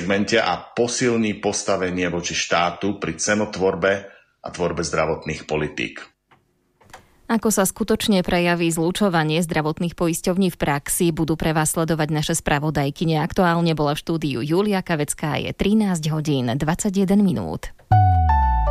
segmente a posilní postavenie voči štátu pri cenotvorbe a tvorbe zdravotných politík. Ako sa skutočne prejaví zlučovanie zdravotných poisťovní v praxi, budú pre vás sledovať naše spravodajkyne. Aktuálne bola v štúdiu Julia Kavecká, je 13 hodín 21 minút.